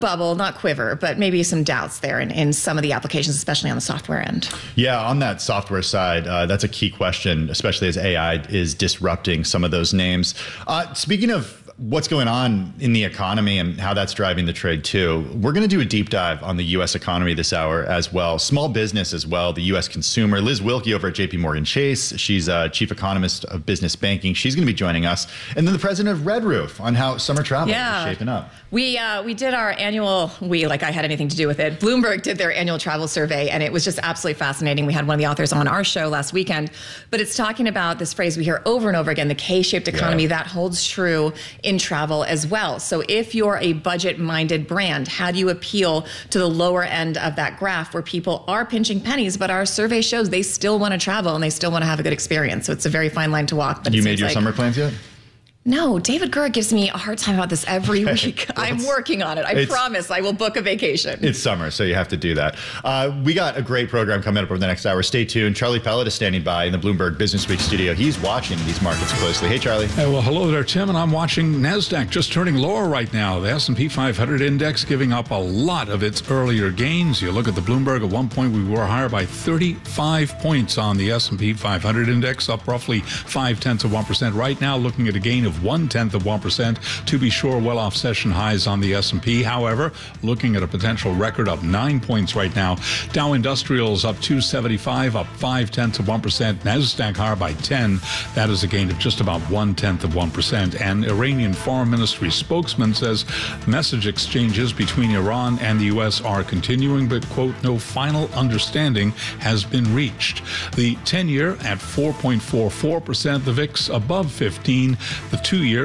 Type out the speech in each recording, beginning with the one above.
bubble, not quiver, but maybe some doubts there in some of the applications, especially on the software end. Yeah, on that software side, that's a key question, especially as AI is disrupting some of those names. Speaking of what's going on in the economy and how that's driving the trade too, we're going to do a deep dive on the U.S. economy this hour as well. Small business as well, the U.S. consumer. Liz Wilkie over at JP Morgan Chase. She's chief economist of business banking. She's going to be joining us. And then the president of Red Roof on how summer travel is shaping up. We did our annual, like I had anything to do with it. Bloomberg did their annual travel survey, and it was just absolutely fascinating. We had one of the authors on our show last weekend, but it's talking about this phrase we hear over and over again, the K-shaped economy. That holds true in travel as well. So if you're a budget-minded brand, how do you appeal to the lower end of that graph where people are pinching pennies, but our survey shows they still want to travel and they still want to have a good experience. So it's a very fine line to walk. But you made your summer plans yet? No, David Gura gives me a hard time about this every week. I'm working on it. I promise I will book a vacation. It's summer, so you have to do that. We got a great program coming up over the next hour. Stay tuned. Charlie Pellet is standing by in the Bloomberg Business Week studio. He's watching these markets closely. Hey, Charlie. Well, hello there, Tim, and I'm watching NASDAQ just turning lower right now. The S&P 500 index giving up a lot of its earlier gains. You look at the Bloomberg, at one point we were higher by 35 points on the S&P 500 index, up roughly 0.5%. Right now, looking at a gain of 0.1%, to be sure, well off session highs on the S&P. However, looking at a potential record up 9 points right now. Dow Industrials up 275, up 0.5%. NASDAQ higher by 10. That is a gain of just about 0.1%. And Iranian Foreign Ministry spokesman says message exchanges between Iran and the U.S. are continuing, but, quote, no final understanding has been reached. The 10-year at 4.44%, the VIX above 15, the 2-year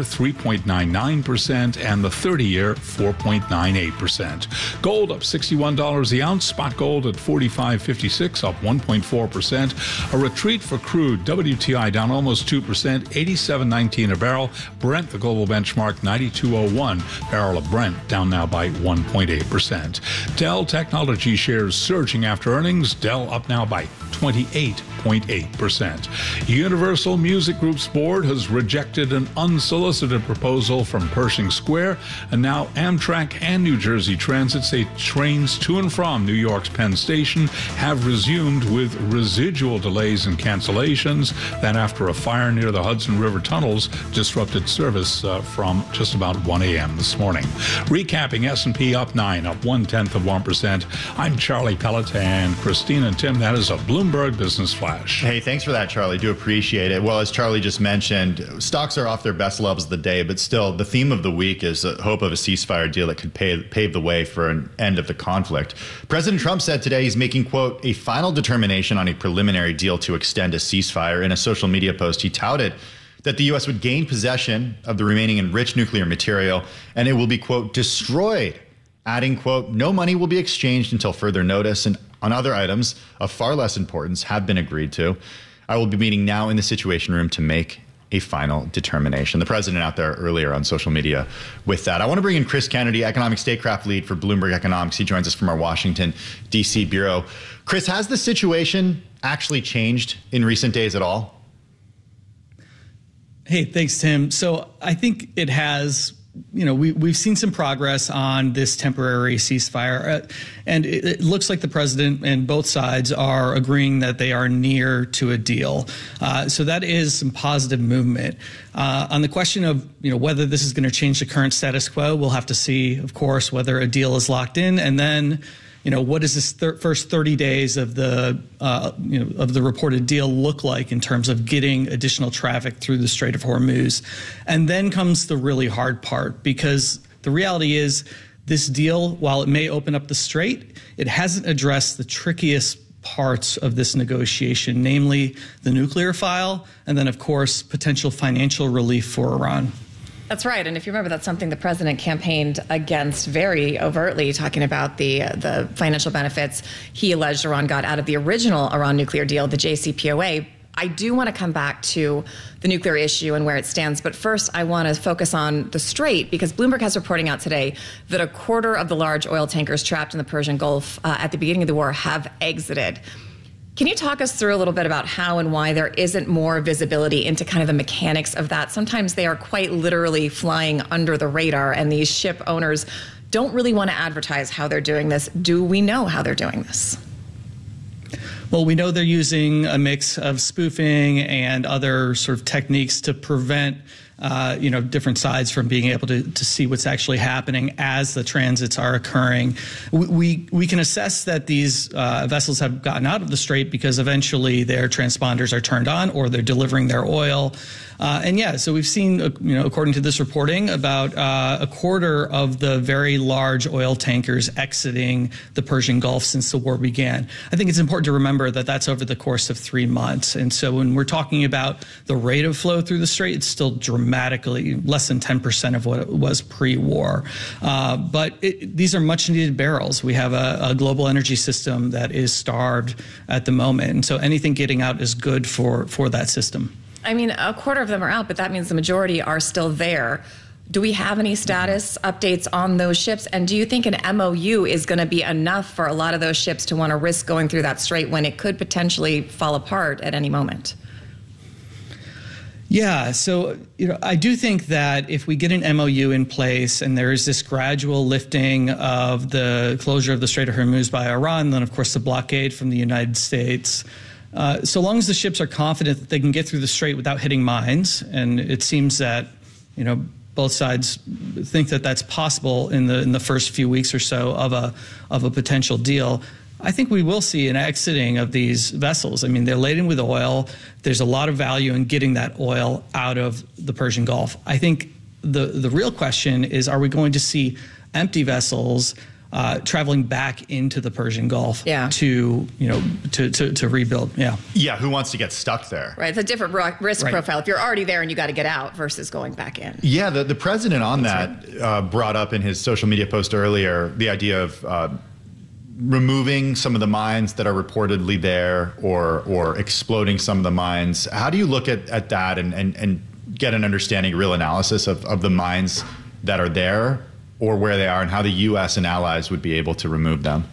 3.99%, and the 30-year 4.98%. Gold up $61 the ounce, spot gold at $45.56, up 1.4%. A retreat for crude, WTI down almost 2%, $87.19 a barrel. Brent, the global benchmark, $92.01 barrel of Brent, down now by 1.8%. Dell Technology shares surging after earnings. Dell up now by 28.8%. Universal Music Group's board has rejected an unsolicited proposal from Pershing Square, and now Amtrak and New Jersey Transit say trains to and from New York's Penn Station have resumed with residual delays and cancellations. That after a fire near the Hudson River tunnels disrupted service from just about 1 a.m. this morning. Recapping, S&P up 9, up 0.1%. I'm Charlie Pellet, and Christina and Tim, that is a Bloomberg Business Flash. Hey, thanks for that, Charlie. Do appreciate it. Well, as Charlie just mentioned, stocks are off their best levels of the day, but still, the theme of the week is the hope of a ceasefire deal that could pave the way for an end of the conflict. President Trump said today he's making, quote, a final determination on a preliminary deal to extend a ceasefire. In a social media post, he touted that the U.S. would gain possession of the remaining enriched nuclear material, and it will be, quote, destroyed, adding, quote, no money will be exchanged until further notice, and on other items of far less importance have been agreed to. I will be meeting now in the Situation Room to make a final determination. The president out there earlier on social media with that. I want to bring in Chris Kennedy, economic statecraft lead for Bloomberg Economics. He joins us from our Washington, D.C. bureau. Chris, has the situation actually changed in recent days at all? Hey, thanks, Tim. So I think it has. We've seen some progress on this temporary ceasefire, and it looks like the president and both sides are agreeing that they are near to a deal. So that is some positive movement. On the question of whether this is going to change the current status quo, we'll have to see, of course, whether a deal is locked in, and then what does this first 30 days of the reported deal look like in terms of getting additional traffic through the Strait of Hormuz? And then comes the really hard part, because the reality is this deal, while it may open up the strait, it hasn't addressed the trickiest parts of this negotiation, namely the nuclear file, and then, of course, potential financial relief for Iran. That's right. And if you remember, that's something the president campaigned against very overtly, talking about the financial benefits he alleged Iran got out of the original Iran nuclear deal, the JCPOA. I do want to come back to the nuclear issue and where it stands. But first, I want to focus on the Strait, because Bloomberg has reporting out today that a quarter of the large oil tankers trapped in the Persian Gulf at the beginning of the war have exited. Can you talk us through a little bit about how and why there isn't more visibility into kind of the mechanics of that? Sometimes they are quite literally flying under the radar, and these ship owners don't really want to advertise how they're doing this. Do we know how they're doing this? Well, we know they're using a mix of spoofing and other sort of techniques to prevent different sides from being able to see what's actually happening as the transits are occurring. We can assess that these vessels have gotten out of the strait because eventually their transponders are turned on or they're delivering their oil. So we've seen, according to this reporting, about a quarter of the very large oil tankers exiting the Persian Gulf since the war began. I think it's important to remember that that's over the course of 3 months. And so when we're talking about the rate of flow through the strait, it's still dramatically less than 10% of what it was pre-war. But these are much needed barrels. We have a global energy system that is starved at the moment. And so anything getting out is good for that system. I mean, a quarter of them are out, but that means the majority are still there. Do we have any status updates on those ships? And do you think an MOU is going to be enough for a lot of those ships to want to risk going through that strait when it could potentially fall apart at any moment? Yeah, so I do think that if we get an MOU in place and there is this gradual lifting of the closure of the Strait of Hormuz by Iran, then of course the blockade from the United States, so long as the ships are confident that they can get through the strait without hitting mines, and it seems that both sides think that that's possible in the first few weeks or so of a potential deal, I think we will see an exiting of these vessels. I mean, they're laden with oil. There's a lot of value in getting that oil out of the Persian Gulf. I think the real question is, are we going to see empty vessels traveling back into the Persian Gulf to rebuild? Yeah. Who wants to get stuck there? Right. It's a different risk profile. If you're already there and you got to get out versus going back in. Yeah. The president on that brought up in his social media post earlier the idea of removing some of the mines that are reportedly there or exploding some of the mines. How do you look at that and get an understanding, real analysis of the mines that are there or where they are and how the U.S. and allies would be able to remove them?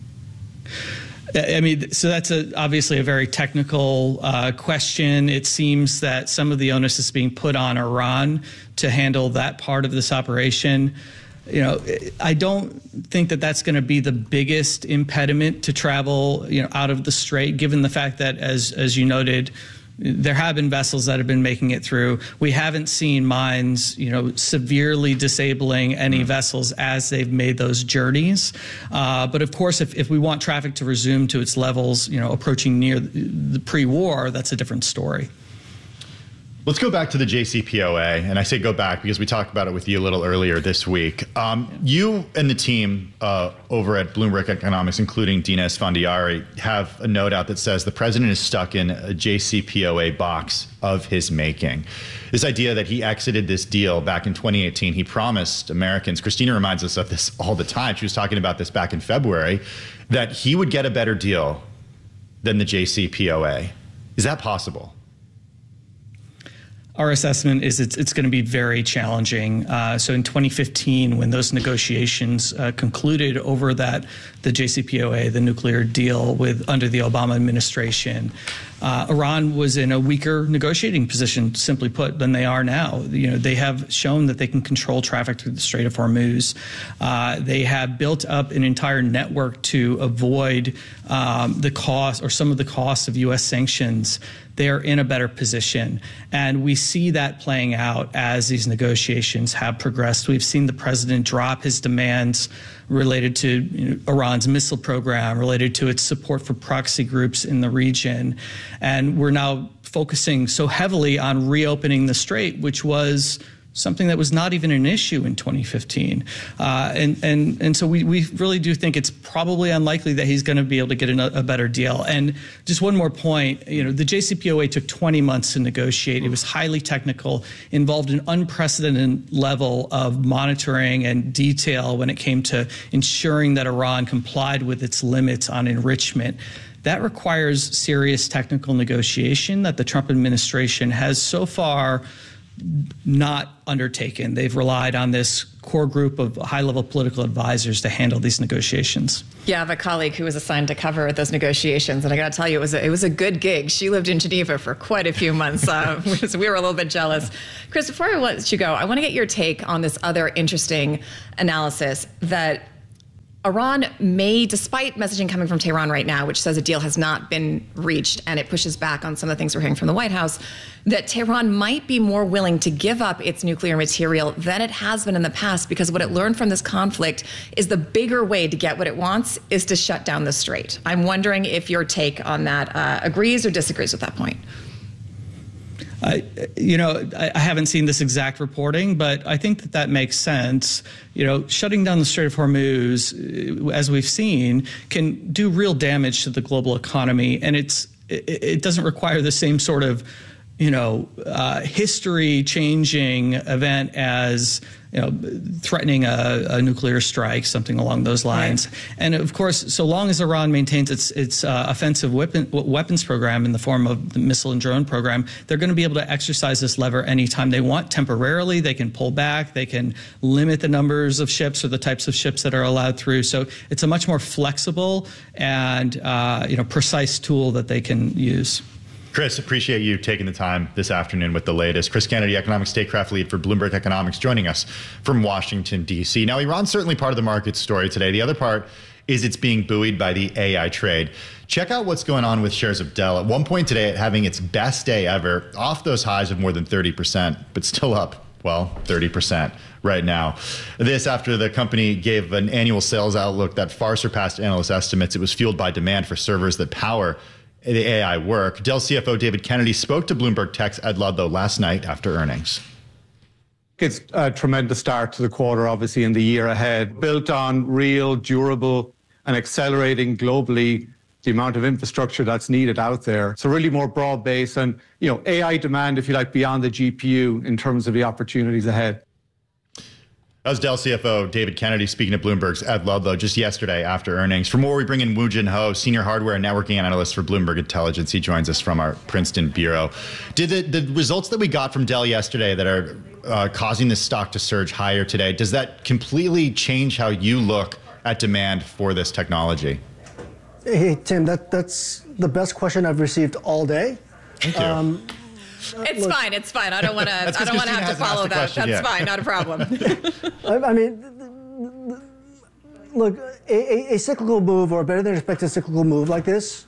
I mean, so that's obviously a very technical question. It seems that some of the onus is being put on Iran to handle that part of this operation. I don't think that that's going to be the biggest impediment to travel, out of the strait, given the fact that, as you noted, there have been vessels that have been making it through. We haven't seen mines, severely disabling any vessels as they've made those journeys. But of course, if we want traffic to resume to its levels, approaching near the pre-war, that's a different story. Let's go back to the JCPOA, and I say go back because we talked about it with you a little earlier this week. You and the team over at Bloomberg Economics, including Dina Esfandiari, have a note out that says the president is stuck in a JCPOA box of his making. This idea that he exited this deal back in 2018, he promised Americans, Christina reminds us of this all the time, she was talking about this back in February, that he would get a better deal than the JCPOA. Is that possible? Our assessment is it's going to be very challenging. So in 2015, when those negotiations concluded over the JCPOA, the nuclear deal under the Obama administration, Iran was in a weaker negotiating position, simply put, than they are now. They have shown that they can control traffic through the Strait of Hormuz. They have built up an entire network to avoid the cost or some of the costs of U.S. sanctions. They are in a better position. And we see that playing out as these negotiations have progressed. We've seen the president drop his demands related to Iran's missile program, related to its support for proxy groups in the region. And we're now focusing so heavily on reopening the strait, which was something that was not even an issue in 2015. And so we really do think it's probably unlikely that he's going to be able to get a better deal. And just one more point, the JCPOA took 20 months to negotiate. It was highly technical, involved an unprecedented level of monitoring and detail when it came to ensuring that Iran complied with its limits on enrichment. That requires serious technical negotiation that the Trump administration has so far not undertaken. They've relied on this core group of high-level political advisors to handle these negotiations. Yeah, I have a colleague who was assigned to cover those negotiations, and I got to tell you, it was a good gig. She lived in Geneva for quite a few months. We were a little bit jealous. Chris, before I let you go, I want to get your take on this other interesting analysis that Iran may, despite messaging coming from Tehran right now, which says a deal has not been reached, and it pushes back on some of the things we're hearing from the White House, that Tehran might be more willing to give up its nuclear material than it has been in the past, because what it learned from this conflict is the bigger way to get what it wants is to shut down the strait. I'm wondering if your take on that agrees or disagrees with that point. I haven't seen this exact reporting, but I think that makes sense. Shutting down the Strait of Hormuz, as we've seen, can do real damage to the global economy, and it doesn't require the same sort of history-changing event as threatening a nuclear strike, something along those lines. Right. And of course, so long as Iran maintains its offensive weapons program in the form of the missile and drone program, they're going to be able to exercise this lever anytime they want. Temporarily, they can pull back, they can limit the numbers of ships or the types of ships that are allowed through. So it's a much more flexible and precise tool that they can use. Chris, appreciate you taking the time this afternoon with the latest. Chris Kennedy, economic statecraft lead for Bloomberg Economics, joining us from Washington, D.C. Now, Iran's certainly part of the market story today. The other part is it's being buoyed by the AI trade. Check out what's going on with shares of Dell. At one point today, having its best day ever, off those highs of more than 30%, but still up, 30% right now. This after the company gave an annual sales outlook that far surpassed analyst estimates. It was fueled by demand for servers that power the AI work. Dell CFO David Kennedy spoke to Bloomberg Tech's Ed Ludlow last night after earnings. It's a tremendous start to the quarter, obviously, in the year ahead, built on real, durable, and accelerating globally the amount of infrastructure that's needed out there. So really more broad-based and, AI demand, if you like, beyond the GPU in terms of the opportunities ahead. That was Dell CFO David Kennedy speaking to Bloomberg's Ed Ludlow just yesterday after earnings. For more, we bring in Woo Jin Ho, senior hardware and networking analyst for Bloomberg Intelligence. He joins us from our Princeton bureau. Did the results that we got from Dell yesterday that are causing this stock to surge higher today, does that completely change how you look at demand for this technology? Hey, Tim, that's the best question I've received all day. Thank you. It's fine. It's fine. I don't want to have to follow that. That's fine. Not a problem. I mean, look, a cyclical move or a better than expected cyclical move like this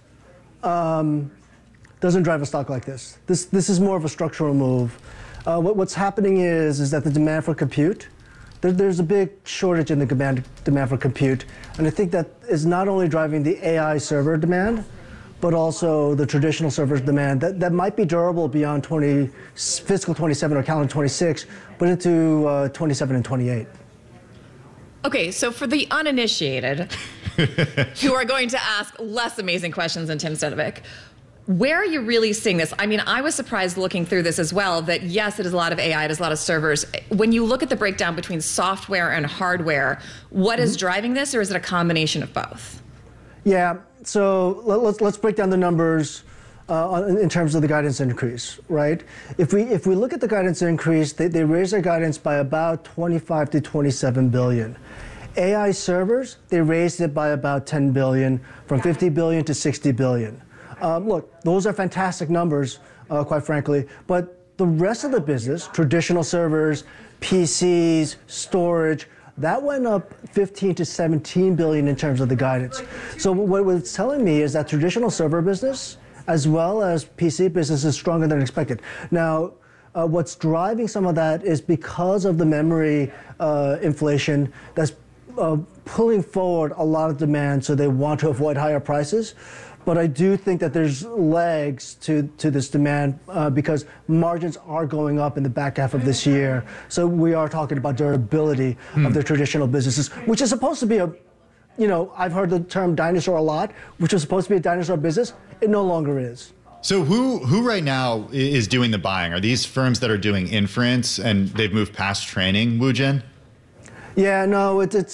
doesn't drive a stock like this. This is more of a structural move. What's happening is that the demand for compute, there's a big shortage in the demand for compute, and I think that is not only driving the AI server demand, but also the traditional server demand that might be durable beyond fiscal 27 or calendar 26, but into 27 and 28. Okay, so for the uninitiated, who are going to ask less amazing questions than Tim Stedovic, where are you really seeing this? I mean, I was surprised looking through this as well that yes, it is a lot of AI, it is a lot of servers. When you look at the breakdown between software and hardware, what is driving this, or is it a combination of both? Yeah, so let's break down the numbers in terms of the guidance increase, right? If we look at the guidance increase, they raised their guidance by about 25 to 27 billion. AI servers, they raised it by about 10 billion, from 50 billion to 60 billion. Look, those are fantastic numbers, quite frankly, but the rest of the business, traditional servers, PCs, storage, that went up 15 to 17 billion in terms of the guidance. So what it's telling me is that traditional server business, as well as PC business, is stronger than expected. Now, what's driving some of that is because of the memory inflation that's pulling forward a lot of demand, so they want to avoid higher prices. But I do think that there's legs to this demand because margins are going up in the back half of this year. So we are talking about durability of the traditional businesses, which is supposed to be I've heard the term dinosaur a lot, which was supposed to be a dinosaur business. It no longer is. So who right now is doing the buying? Are these firms that are doing inference and they've moved past training, Woo Jin? Yeah, no, it's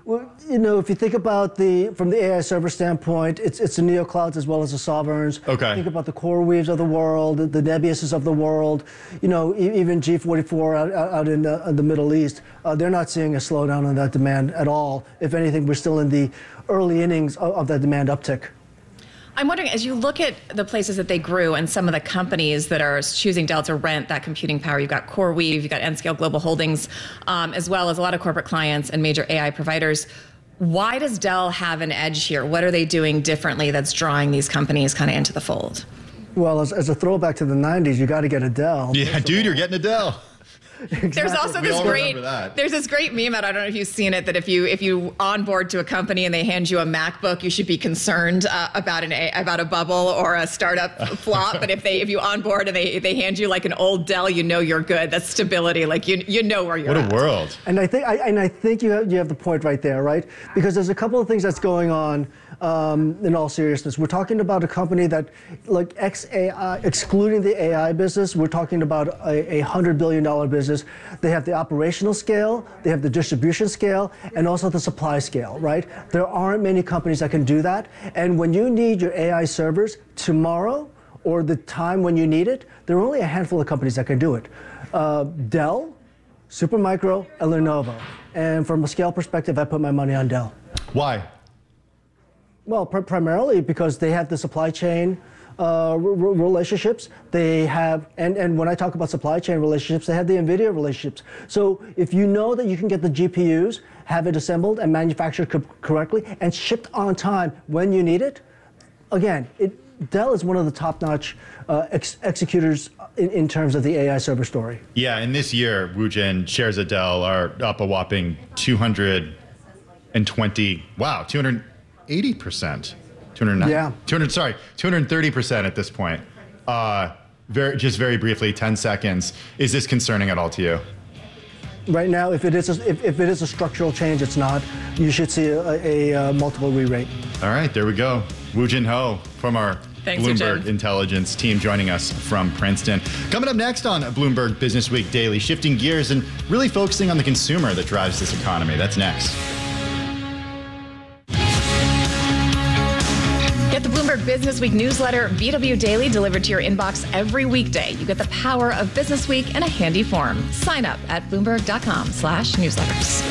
if you think about from the AI server standpoint, it's the neoclouds as well as the sovereigns. Okay. Think about the CoreWeaves of the world, the Nebiuses of the world. Even G44 out in the Middle East, they're not seeing a slowdown in that demand at all. If anything, we're still in the early innings of that demand uptick. I'm wondering, as you look at the places that they grew and some of the companies that are choosing Dell to rent that computing power, you've got CoreWeave, you've got Nscale Global Holdings, as well as a lot of corporate clients and major AI providers. Why does Dell have an edge here? What are they doing differently that's drawing these companies kind of into the fold? Well, as a throwback to the 90s, you got to get a Dell. Yeah, dude, you're getting a Dell. Exactly. There's also this great meme out, I don't know if you've seen it, that if you onboard to a company and they hand you a MacBook, you should be concerned about a bubble or a startup flop. But if you onboard and they hand you like an old Dell, you're good. That's stability. Like you know where you're at. What a world. And I think you have the point right there, right? Because there's a couple of things that's going on. In all seriousness, we're talking about a company that, like XAI, excluding the AI business, we're talking about a $100 billion business. They have the operational scale, they have the distribution scale, and also the supply scale, right? There aren't many companies that can do that. And when you need your AI servers tomorrow or the time when you need it, there are only a handful of companies that can do it. Dell, Supermicro, and Lenovo. And from a scale perspective, I put my money on Dell. Why? Well, primarily because they have the supply chain relationships. They have, and when I talk about supply chain relationships, they have the NVIDIA relationships. So if you know that you can get the GPUs, have it assembled and manufactured correctly, and shipped on time when you need it, again, Dell is one of the top-notch executors in terms of the AI server story. Yeah, and this year, Woojin, shares of Dell are up a whopping 280%. 230% at this point. Very briefly, 10 seconds. Is this concerning at all to you? Right now, if it is a structural change, it's not. You should see a multiple re-rate. All right, there we go. Woojin Ho from our Bloomberg Intelligence team joining us from Princeton. Coming up next on Bloomberg Business Week Daily, shifting gears and really focusing on the consumer that drives this economy. That's next. Get the Bloomberg Business Week newsletter, BW Daily, delivered to your inbox every weekday. You get the power of Business Week in a handy form. Sign up at Bloomberg.com/newsletters.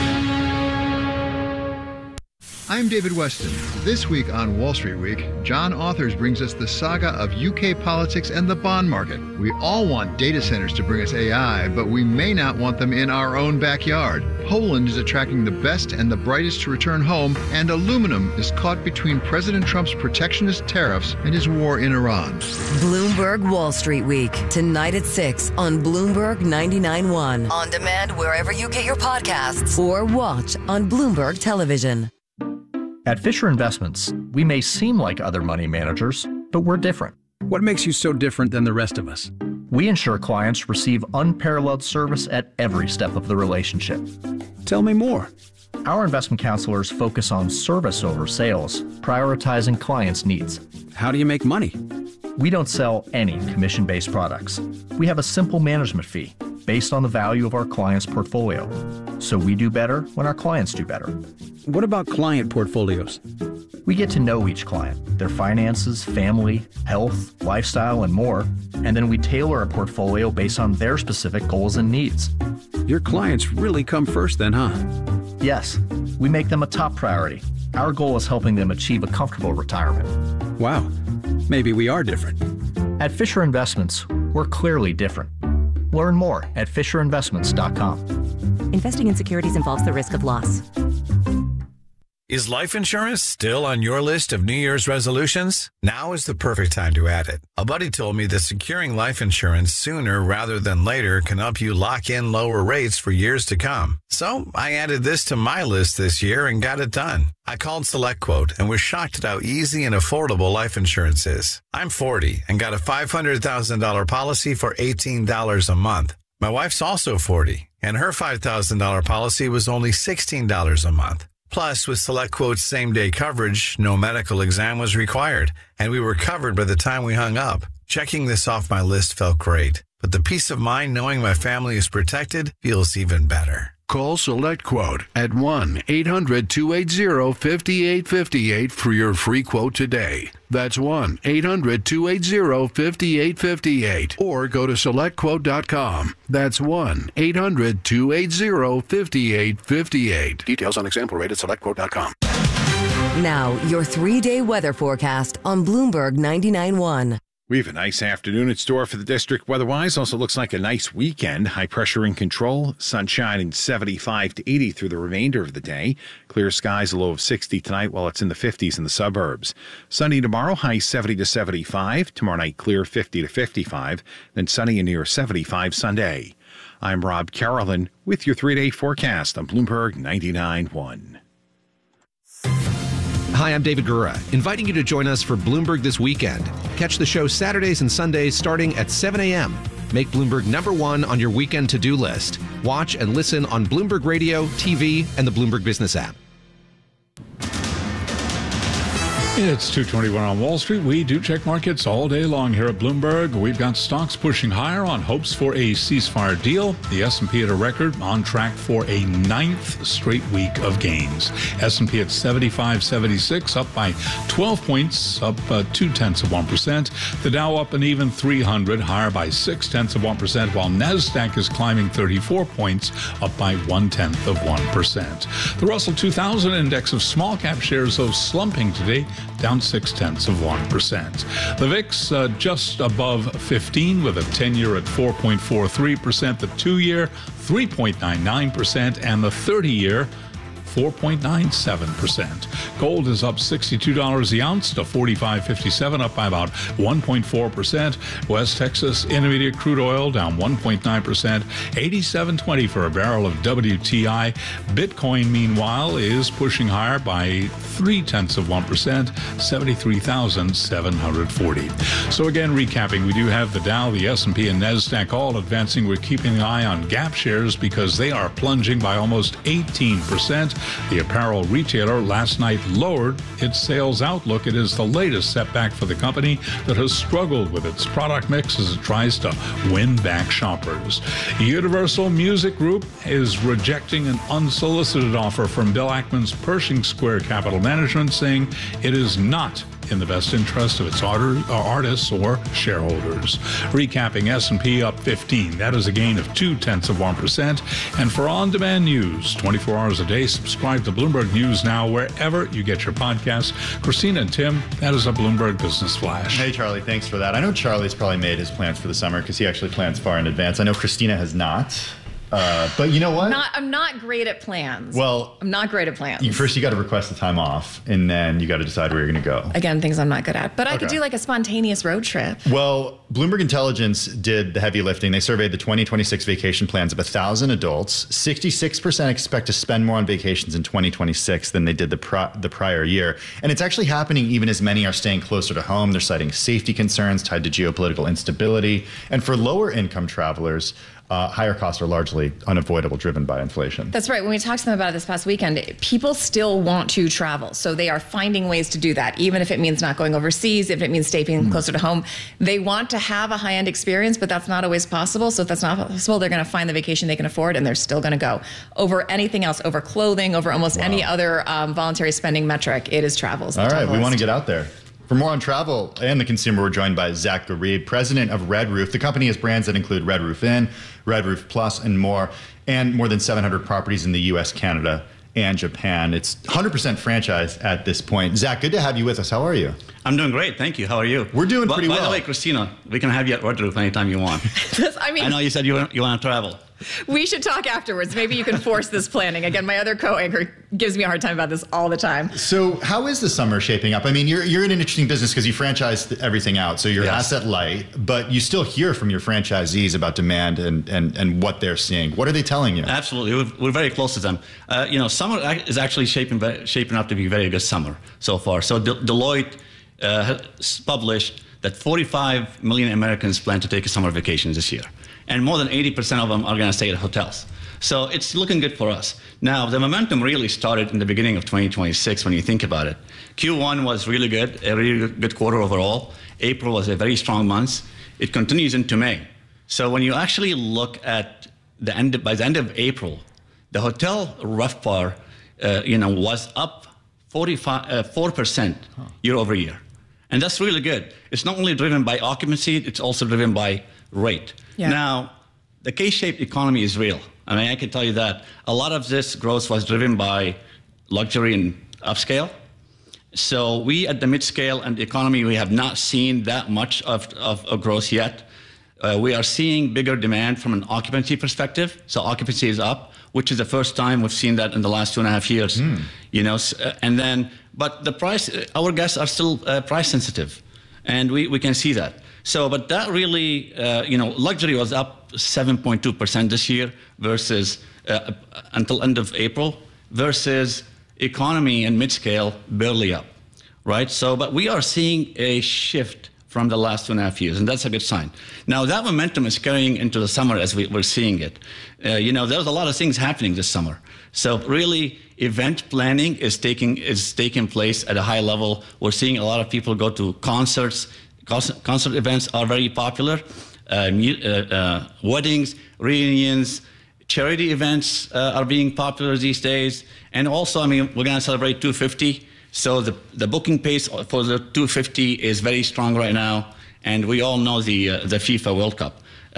I'm David Weston. This week on Wall Street Week, John Authors brings us the saga of UK politics and the bond market. We all want data centers to bring us AI, but we may not want them in our own backyard. Poland is attracting the best and the brightest to return home, and aluminum is caught between President Trump's protectionist tariffs and his war in Iran. Bloomberg Wall Street Week, tonight at 6 on Bloomberg 99.1. On demand wherever you get your podcasts or watch on Bloomberg Television. At Fisher Investments, we may seem like other money managers, but we're different. What makes you so different than the rest of us? We ensure clients receive unparalleled service at every step of the relationship. Tell me more. Our investment counselors focus on service over sales, prioritizing clients' needs. How do you make money? We don't sell any commission-based products. We have a simple management fee based on the value of our client's portfolio. So we do better when our clients do better. What about client portfolios? We get to know each client, their finances, family, health, lifestyle, and more, and then we tailor a portfolio based on their specific goals and needs. Your clients really come first then, huh? Yes, we make them a top priority. Our goal is helping them achieve a comfortable retirement. Wow, maybe we are different. At Fisher Investments, we're clearly different. Learn more at FisherInvestments.com. Investing in securities involves the risk of loss. Is life insurance still on your list of New Year's resolutions? Now is the perfect time to add it. A buddy told me that securing life insurance sooner rather than later can help you lock in lower rates for years to come. So I added this to my list this year and got it done. I called SelectQuote and was shocked at how easy and affordable life insurance is. I'm 40 and got a $500,000 policy for $18 a month. My wife's also 40 and her $5,000 policy was only $16 a month. Plus, with SelectQuote's same-day coverage, no medical exam was required, and we were covered by the time we hung up. Checking this off my list felt great, but the peace of mind knowing my family is protected feels even better. Call SelectQuote at 1-800-280-5858 for your free quote today. That's 1-800-280-5858. Or go to SelectQuote.com. That's 1-800-280-5858. Details on example rate at SelectQuote.com. Now, your 3-day weather forecast on Bloomberg 99.1. We have a nice afternoon in store for the district weather-wise. Also looks like a nice weekend. High pressure in control. Sunshine in 75 to 80 through the remainder of the day. Clear skies, a low of 60 tonight while it's in the 50s in the suburbs. Sunny tomorrow, high 70 to 75. Tomorrow night, clear 50 to 55. Then sunny and near 75 Sunday. I'm Rob Carolyn with your 3-day forecast on Bloomberg 99.1. Hi, I'm David Gura, inviting you to join us for Bloomberg This Weekend. Catch the show Saturdays and Sundays starting at 7 a.m. Make Bloomberg #1 on your weekend to-do list. Watch and listen on Bloomberg Radio, TV, and the Bloomberg Business app. It's 2:21 on Wall Street. We do check markets all day long here at Bloomberg. We've got stocks pushing higher on hopes for a ceasefire deal. The S&P at a record, on track for a 9th straight week of gains. S&P at 75.76, up by 12 points, up 0.2%. The Dow up an even 300, higher by 0.6%, while NASDAQ is climbing 34 points, up by 0.1%. The Russell 2000 index of small cap shares, though, slumping today, down 0.6%. The VIX just above 15 with a 10-year at 4.43%, the 2-year 3.99%, and the 30-year 4.97%. Gold is up $62 the ounce to $45.57, up by about 1.4%. West Texas Intermediate crude oil down 1.9%, $87.20 for a barrel of WTI. Bitcoin, meanwhile, is pushing higher by 0.3%, 73,740. So again, recapping, we do have the Dow, the S&P, and NASDAQ all advancing. We're keeping an eye on Gap shares because they are plunging by almost 18%. The apparel retailer last night lowered its sales outlook. It is the latest setback for the company that has struggled with its product mix as it tries to win back shoppers. Universal Music Group is rejecting an unsolicited offer from Bill Ackman's Pershing Square Capital Management, saying it is not in the best interest of its artists or shareholders. Recapping, S&P up 15. That is a gain of 0.2%. And for on-demand news, 24 hours a day, subscribe to Bloomberg News Now wherever you get your podcasts. Christina and Tim, that is a Bloomberg Business Flash. Hey, Charlie, thanks for that. I know Charlie's probably made his plans for the summer because he actually plans far in advance. I know Christina has not. But you know what? I'm not great at plans. Well, I'm not great at plans. First, you got to request the time off, and then you got to decide where you're going to go. Again, things I'm not good at. But I could do like a spontaneous road trip. Well, Bloomberg Intelligence did the heavy lifting. They surveyed the 2026 vacation plans of 1,000 adults. 66% expect to spend more on vacations in 2026 than they did the prior year. And it's actually happening even as many are staying closer to home. They're citing safety concerns tied to geopolitical instability. And for lower income travelers, higher costs are largely unavoidable, driven by inflation. That's right. When we talked to them about it this past weekend, people still want to travel. So they are finding ways to do that, even if it means not going overseas, if it means staying closer to home. They want to have a high-end experience, but that's not always possible. So if that's not possible, they're going to find the vacation they can afford, and they're still going to go. Over anything else, over clothing, over almost any other voluntary spending metric, it is travel. All right, we want to get out there. For more on travel and the consumer, we're joined by Zach Garib, president of Red Roof. The company has brands that include Red Roof Inn, Red Roof Plus, and more than 700 properties in the U.S., Canada, and Japan. It's 100% franchise at this point. Zach, good to have you with us. How are you? I'm doing great. Thank you. How are you? We're doing pretty well. By the way, Christina, we can have you at Red Roof anytime you want. I know you said you want to travel. We should talk afterwards. Maybe you can force this planning. Again, my other co-anchor gives me a hard time about this all the time. So how is the summer shaping up? I mean, you're in an interesting business because you franchise everything out. So you're asset light, but you still hear from your franchisees about demand and what they're seeing. What are they telling you? Absolutely. We're very close to them. Summer is actually shaping up to be a very good summer so far. So Deloitte has published that 45 million Americans plan to take a summer vacation this year. And more than 80% of them are going to stay at hotels. So it's looking good for us. Now, the momentum really started in the beginning of 2026 when you think about it. Q1 was really good, a really good quarter overall. April was a very strong month. It continues into May. So when you actually look at by the end of April, the hotel RevPAR, was up 4% year over year. And that's really good. It's not only driven by occupancy, it's also driven by rate. Yeah. Now, the K-shaped economy is real. I mean, I can tell you that a lot of this growth was driven by luxury and upscale. So we at the mid-scale and the economy, we have not seen that much of growth yet. We are seeing bigger demand from an occupancy perspective. So occupancy is up, which is the first time we've seen that in the last 2.5 years. But the price, our guests are still price sensitive, and we can see that. So, but that really, luxury was up 7.2% this year versus until end of April, versus economy and mid-scale barely up, right? So, but we are seeing a shift from the last 2.5 years, and that's a good sign. Now, that momentum is carrying into the summer as we're seeing it. There's a lot of things happening this summer. So really, event planning is taking place at a high level. We're seeing a lot of people go to concerts. Concert events are very popular. Weddings, reunions, charity events are being popular these days. And also, I mean, we're going to celebrate 250. So the booking pace for the 250 is very strong right now. And we all know the FIFA World Cup.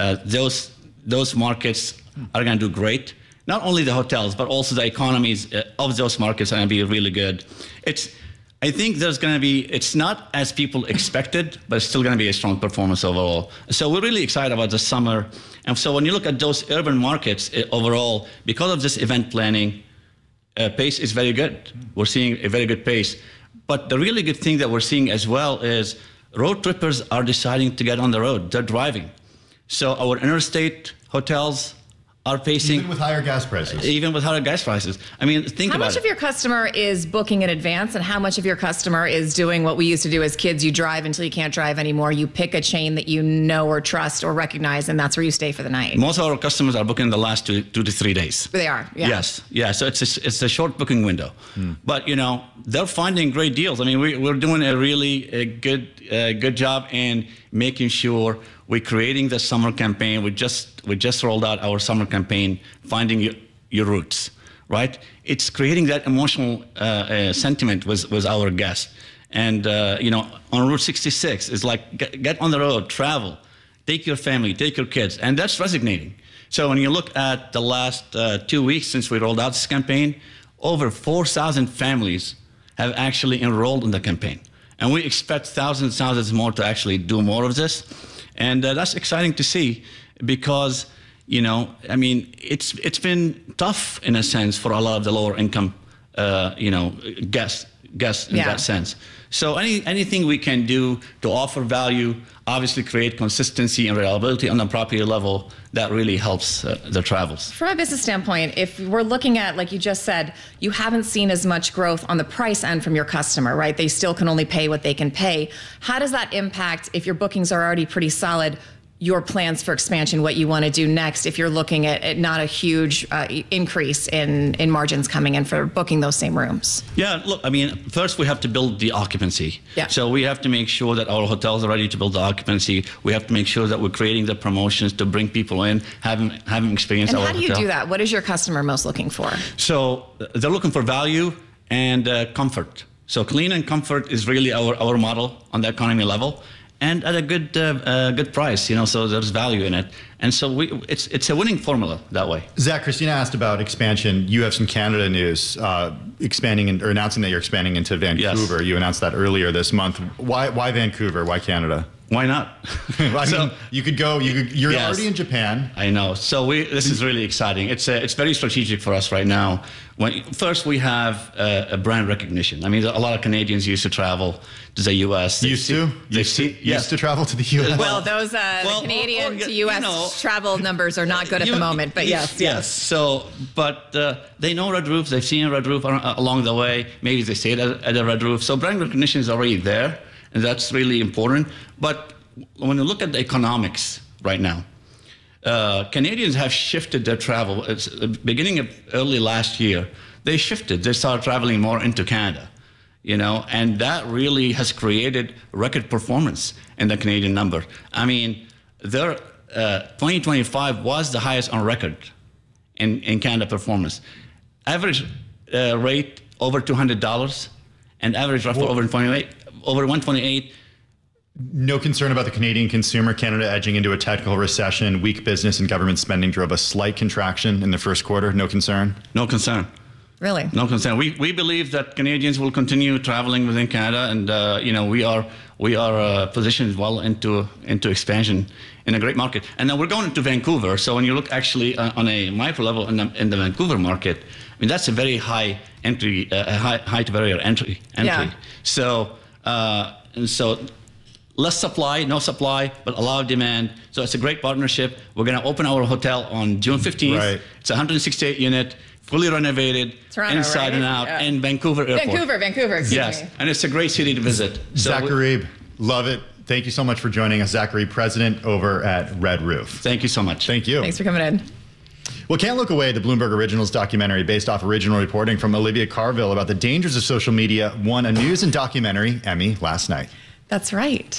Those markets are going to do great. Not only the hotels, but also the economies of those markets are going to be really good. I think there's going to be, it's not as people expected, but it's still going to be a strong performance overall. So we're really excited about the summer. And so when you look at those urban markets overall, because of this event planning, pace is very good. We're seeing a very good pace. But the really good thing that we're seeing as well is road trippers are deciding to get on the road. They're driving. So our interstate hotels are pacing. Even with higher gas prices. Even with higher gas prices. I mean, think about it. How much of your customer is booking in advance, and how much of your customer is doing what we used to do as kids? You drive until you can't drive anymore. You pick a chain that you know or trust or recognize, and that's where you stay for the night. Most of our customers are booking the last two to 3 days. They are, yeah. Yes, yeah. So it's a short booking window. But, they're finding great deals. I mean, we're doing a really good job in making sure we're creating the summer campaign. We just rolled out our summer campaign, Finding Your Roots, right? It's creating that emotional sentiment with our guests. And, on Route 66, it's like, get on the road, travel, take your family, take your kids. And that's resonating. So when you look at the last 2 weeks since we rolled out this campaign, over 4,000 families have actually enrolled in the campaign. And we expect thousands more to actually do more of this. And that's exciting to see because, it's been tough in a sense for a lot of the lower income, guests in that sense. So anything we can do to offer value, obviously create consistency and reliability on the property level, that really helps the travels. From a business standpoint, if we're looking at, like you just said, you haven't seen as much growth on the price end from your customer, right? They still can only pay what they can pay. How does that impact, if your bookings are already pretty solid, your plans for expansion, what you want to do next if you're looking at not a huge increase in margins coming in for booking those same rooms? Yeah, look, I mean, first we have to build the occupancy. Yeah. So we have to make sure that our hotels are ready to build the occupancy. We have to make sure that we're creating the promotions to bring people in, having experience our hotel. And how do you do that? What is your customer most looking for? So they're looking for value and comfort. So clean and comfort is really our model on the economy level. And at a good price, so there's value in it. And so it's a winning formula that way. Zach, Christina asked about expansion. You have some Canada news, announcing that you're expanding into Vancouver. Yes. You announced that earlier this month. Why Vancouver? Why Canada? Why not? You could go. You're yes. already in Japan. I know. So this is really exciting. It's very strategic for us right now. First, we have a brand recognition. I mean, a lot of Canadians used to travel to the U.S. Used to travel to the U.S. Well, those Canadian to U.S. travel numbers are not good at the moment. But yes. So, but they know Red Roof. They've seen Red Roof along the way. Maybe they stayed at a Red Roof. So brand recognition is already there. And that's really important. But when you look at the economics right now, Canadians have shifted their travel. It's beginning of early last year, they shifted. They started traveling more into Canada, and that really has created record performance in the Canadian number. I mean, their 2025 was the highest on record in Canada performance. Average rate over $200 and average RAFTA over 128. No concern about the Canadian consumer. Canada edging into a technical recession. Weak business and government spending drove a slight contraction in the first quarter. No concern? No concern. Really? No concern. We believe that Canadians will continue traveling within Canada, and we are positioned well into expansion in a great market. And now we're going into Vancouver. So when you look actually on a micro level in the Vancouver market, I mean that's a very high entry, high to barrier entry. Yeah. So less supply, no supply, but a lot of demand. So it's a great partnership. We're going to open our hotel on June 15th. Right. It's a 168 unit. Fully renovated, Toronto, inside right? and out, Yeah. and Vancouver Airport. Vancouver, excuse me. And it's a great city to visit. Zach Garib, love it. Thank you so much for joining us. Zach Garib, president over at Red Roof. Thank you so much. Thank you. Thanks for coming in. Well, Can't Look Away, the Bloomberg Originals documentary based off original reporting from Olivia Carville about the dangers of social media, won a News and Documentary Emmy last night. That's right.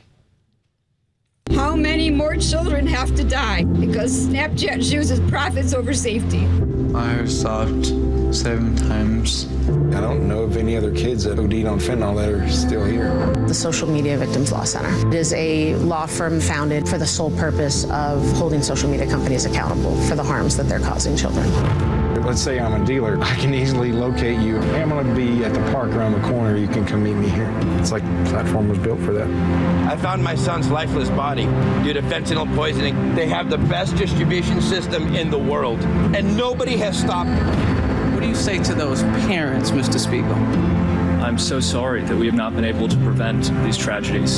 How many more children have to die because Snapchat chooses profits over safety? I was stopped 7 times. I don't know of any other kids that OD'd on fentanyl that are still here. The Social Media Victims Law Center. It is a law firm founded for the sole purpose of holding social media companies accountable for the harms that they're causing children. Let's say I'm a dealer. I can easily locate you. Hey, I'm going to be at the park around the corner. You can come meet me here. It's like the platform was built for that. I found my son's lifeless body due to fentanyl poisoning. They have the best distribution system in the world, and nobody has stopped it. What do you say to those parents, Mr. Spiegel? I'm so sorry that we have not been able to prevent these tragedies.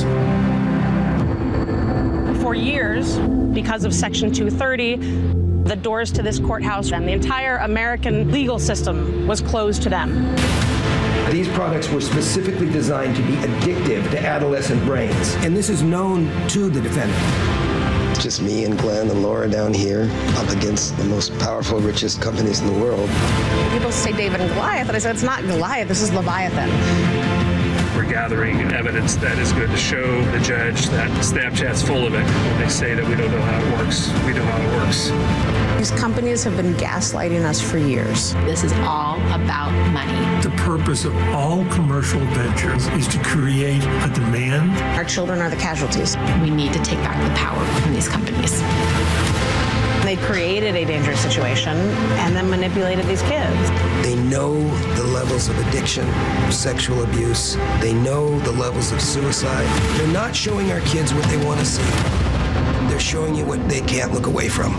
For years, because of Section 230, the doors to this courthouse and the entire American legal system was closed to them. These products were specifically designed to be addictive to adolescent brains. And this is known to the defendant. It's just me and Glenn and Laura down here up against the most powerful, richest companies in the world. People say David and Goliath, and I said, it's not Goliath, this is Leviathan. We're gathering evidence that is going to show the judge that Snapchat's full of it. When they say that we don't know how it works, we know how it works. These companies have been gaslighting us for years. This is all about money. The purpose of all commercial ventures is to create a demand. Our children are the casualties. We need to take back the power from these companies. They created a dangerous situation and then manipulated these kids. They know the levels of addiction, sexual abuse. They know the levels of suicide. They're not showing our kids what they want to see. They're showing you what they can't look away from.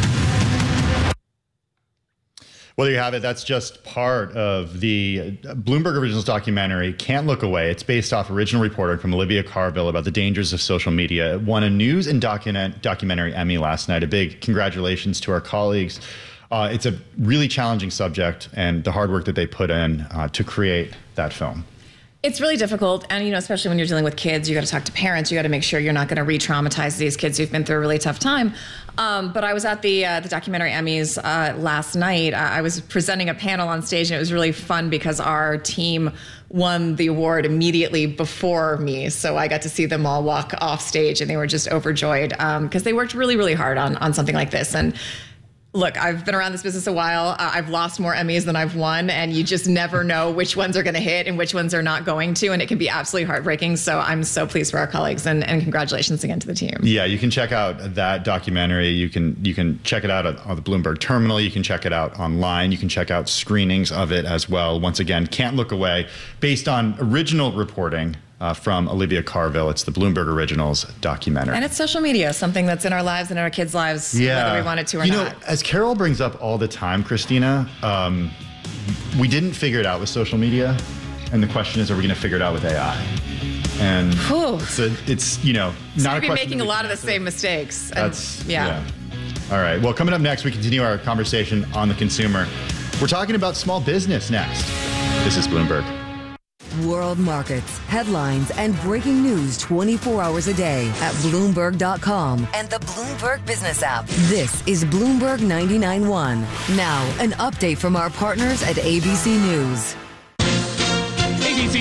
Well, there you have it. That's just part of the Bloomberg Originals documentary, Can't Look Away. It's based off original reporting from Olivia Carville about the dangers of social media. It won a News and Documentary Emmy last night. A big congratulations to our colleagues. It's a really challenging subject and the hard work that they put in to create that film. It's really difficult. And, especially when you're dealing with kids, you got to talk to parents. You got to make sure you're not going to re-traumatize these kids who've been through a really tough time. But I was at the documentary Emmys last night. I was presenting a panel on stage, and it was really fun because our team won the award immediately before me. So I got to see them all walk off stage, and they were just overjoyed because they worked really, really hard on something like this. And look, I've been around this business a while. I've lost more Emmys than I've won, and you just never know which ones are going to hit and which ones are not going to, and it can be absolutely heartbreaking. So I'm so pleased for our colleagues, and congratulations again to the team. Yeah, you can check out that documentary. You can check it out on the Bloomberg Terminal. You can check it out online. You can check out screenings of it as well. Once again, Can't Look Away, based on original reporting from Olivia Carville. It's the Bloomberg Originals documentary. And it's social media, something that's in our lives and in our kids' lives, whether we want it to or not. As Carol brings up all the time, Christina, we didn't figure it out with social media. And the question is, are we going to figure it out with AI? And it's not a question. Making a lot of the same mistakes. Yeah. All right. Well, coming up next, we continue our conversation on the consumer. We're talking about small business next. This is Bloomberg. World markets, headlines, and breaking news 24 hours a day at Bloomberg.com and the Bloomberg Business app. This is Bloomberg 99.1. Now, an update from our partners at ABC News. ABC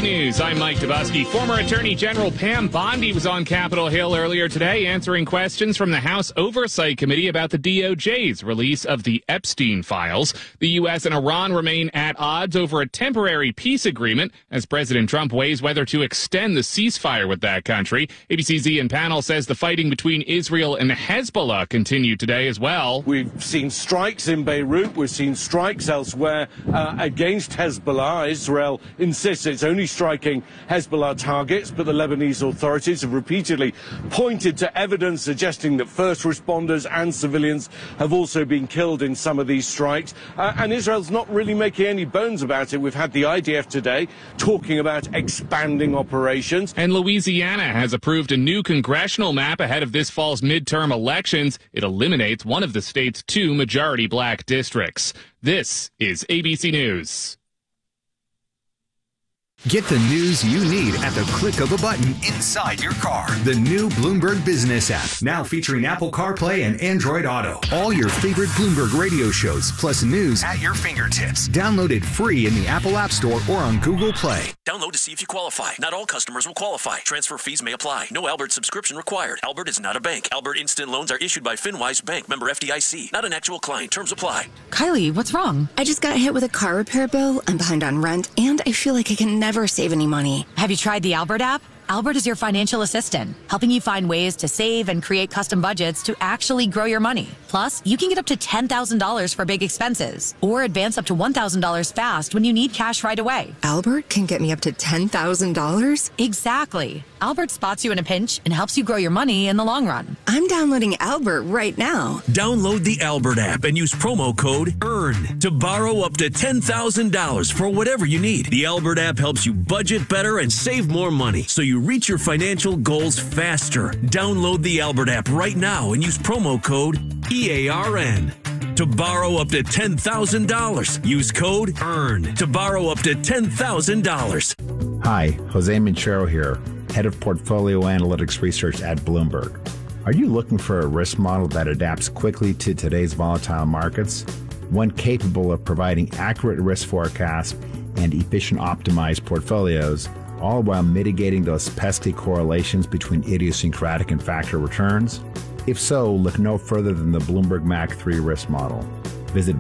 News. I'm Mike Dubusky. Former Attorney General Pam Bondi was on Capitol Hill earlier today answering questions from the House Oversight Committee about the DOJ's release of the Epstein files. The U.S. and Iran remain at odds over a temporary peace agreement as President Trump weighs whether to extend the ceasefire with that country. ABC's Ian Pannell says the fighting between Israel and Hezbollah continued today as well. We've seen strikes in Beirut. We've seen strikes elsewhere against Hezbollah. Israel insists it's only striking Hezbollah targets, but the Lebanese authorities have repeatedly pointed to evidence suggesting that first responders and civilians have also been killed in some of these strikes. And Israel's not really making any bones about it. We've had the IDF today talking about expanding operations. And Louisiana has approved a new congressional map ahead of this fall's midterm elections. It eliminates one of the state's 2 majority black districts. This is ABC News. Get the news you need at the click of a button inside your car. The new Bloomberg Business app, now featuring Apple CarPlay and Android Auto. All your favorite Bloomberg radio shows, plus news at your fingertips. Download it free in the Apple App Store or on Google Play. Download to see if you qualify. Not all customers will qualify. Transfer fees may apply. No Albert subscription required. Albert is not a bank. Albert Instant Loans are issued by FinWise Bank, member FDIC. Not an actual client. Terms apply. Kylie, what's wrong? I just got hit with a car repair bill. I'm behind on rent, and I feel like I can never save any money. Have you tried the Albert app? Albert is your financial assistant, helping you find ways to save and create custom budgets to actually grow your money. Plus, you can get up to $10,000 for big expenses or advance up to $1,000 fast when you need cash right away. Albert can get me up to $10,000? Exactly. Albert spots you in a pinch and helps you grow your money in the long run. I'm downloading Albert right now. Download the Albert app and use promo code EARN to borrow up to $10,000 for whatever you need. The Albert app helps you budget better and save more money so you reach your financial goals faster. Download the Albert app right now and use promo code EARN to borrow up to $10,000. Use code EARN to borrow up to $10,000. Hi, Jose Minchero here, Head of Portfolio Analytics Research at Bloomberg. Are you looking for a risk model that adapts quickly to today's volatile markets? One capable of providing accurate risk forecasts and efficient optimized portfolios, all while mitigating those pesky correlations between idiosyncratic and factor returns? If so, look no further than the Bloomberg MAC 3 risk model. Visit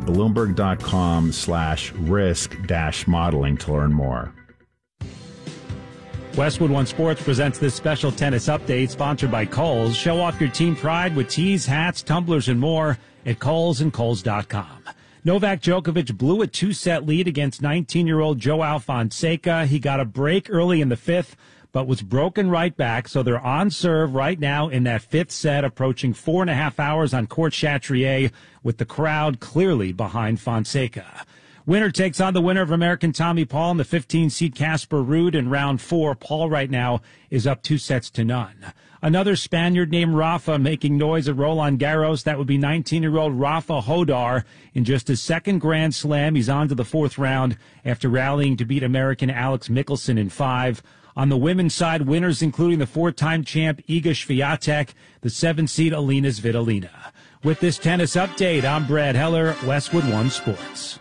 Bloomberg.com/risk-modeling to learn more. Westwood One Sports presents this special tennis update sponsored by Kohl's. Show off your team pride with tees, hats, tumblers, and more at Kohl's and Kohl's.com. Novak Djokovic blew a 2-set lead against 19-year-old Joao Fonseca. He got a break early in the 5th, but was broken right back. So they're on serve right now in that 5th set, approaching 4.5 hours on Court Chatrier, with the crowd clearly behind Fonseca. Winner takes on the winner of American Tommy Paul in the 15-seed Casper Ruud in round 4. Paul right now is up 2-0. Another Spaniard named Rafa making noise at Roland Garros. That would be 19-year-old Rafa Hodar in just his second Grand Slam. He's on to the 4th round after rallying to beat American Alex Mickelson in 5. On the women's side, winners including the 4-time champ Iga Swiatek, the 7-seed Alina Svitolina. With this tennis update, I'm Brad Heller, Westwood One Sports.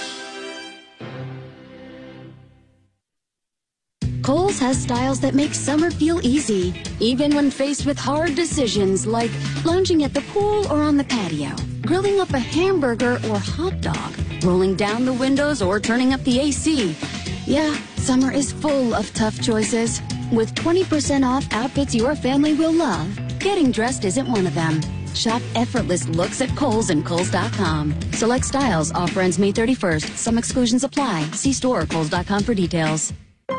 Kohl's has styles that make summer feel easy, even when faced with hard decisions like lounging at the pool or on the patio, grilling up a hamburger or hot dog, rolling down the windows or turning up the AC. Yeah, summer is full of tough choices. With 20% off outfits your family will love, getting dressed isn't one of them. Shop effortless looks at Kohl's and Kohl's.com. Select styles, offer ends May 31st. Some exclusions apply. See store or Kohl's.com for details.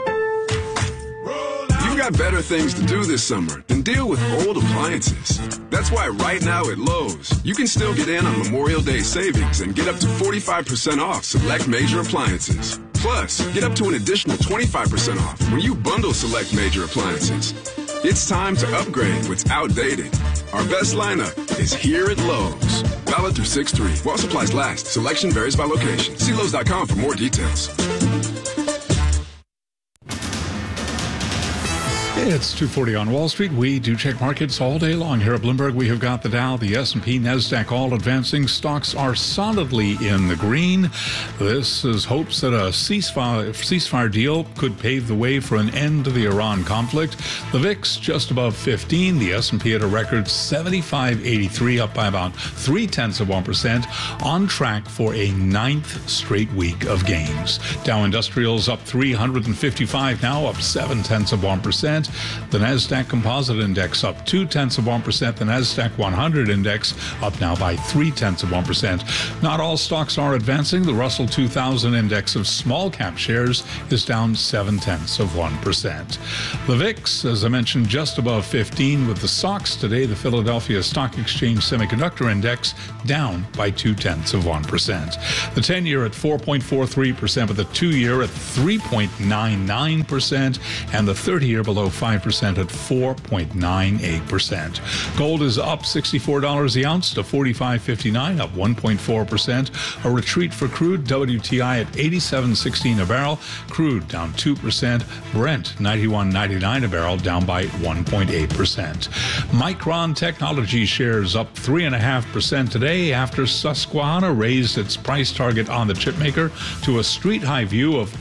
You've got better things to do this summer than deal with old appliances. That's why right now at Lowe's, you can still get in on Memorial Day savings and get up to 45% off select major appliances. Plus, get up to an additional 25% off when you bundle select major appliances. It's time to upgrade what's outdated. Our best lineup is here at Lowe's. Valid through 6/3. While supplies last. Selection varies by location. See Lowe's.com for more details. It's 2:40 on Wall Street. We do check markets all day long here at Bloomberg. We have got the Dow, the S&P, NASDAQ all advancing. Stocks are solidly in the green. This is hopes that a ceasefire deal could pave the way for an end to the Iran conflict. The VIX just above 15. The S&P at a record 75.83, up by about 0.3%, on track for a 9th straight week of gains. Dow Industrials up 355 now, up 0.7%. The NASDAQ Composite Index up 0.2%. The NASDAQ 100 Index up now by 0.3%. Not all stocks are advancing. The Russell 2000 Index of small cap shares is down 0.7%. The VIX, as I mentioned, just above 15, with the SOX today, the Philadelphia Stock Exchange Semiconductor Index down by 0.2%. The 10-year at 4.43%, but the 2-year at 3.99%, and the 30-year below 5% at 4.98%. Gold is up $64 the ounce to $45.59, up 1.4%. A retreat for crude, WTI at $87.16 a barrel. Crude down 2%. Brent $91.99 a barrel, down by 1.8%. Micron Technology shares up 3.5% today after Susquehanna raised its price target on the chipmaker to a street high view of